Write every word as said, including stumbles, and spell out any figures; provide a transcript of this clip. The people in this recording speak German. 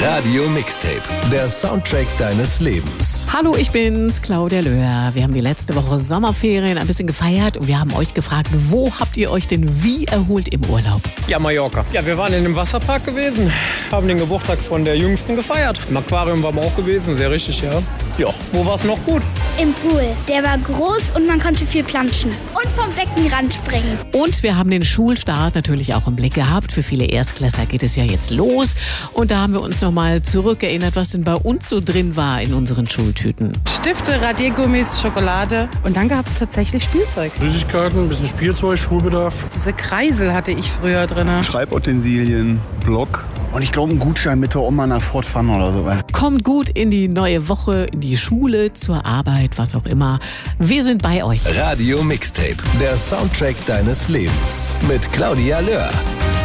Radio Mixtape, der Soundtrack deines Lebens. Hallo, ich bin's, Claudia Löhr. Wir haben die letzte Woche Sommerferien ein bisschen gefeiert und wir haben euch gefragt, wo habt ihr euch denn wie erholt im Urlaub? Ja, Mallorca. Ja, wir waren in einem Wasserpark gewesen, haben den Geburtstag von der Jüngsten gefeiert. Im Aquarium waren wir auch gewesen, sehr richtig, ja. Ja, wo war's noch gut? Im Pool. Der war groß und man konnte viel planschen. Und vom Beckenrand springen. Und wir haben den Schulstart natürlich auch im Blick gehabt. Für viele Erstklässler geht es ja jetzt los. Und da haben wir uns nochmal zurückerinnert, was denn bei uns so drin war in unseren Schultüten. Stifte, Radiergummis, Schokolade. Und dann gab es tatsächlich Spielzeug. Süßigkeiten, ein bisschen Spielzeug, Schulbedarf. Diese Kreisel hatte ich früher drin. Schreibutensilien, Block. Und ich glaube, einen Gutschein mit der Oma nach Fort Fun oder so. Kommt gut in die neue Woche, in die Schule, zur Arbeit, was auch immer. Wir sind bei euch. Radio Mixtape, der Soundtrack deines Lebens. Mit Claudia Löhr.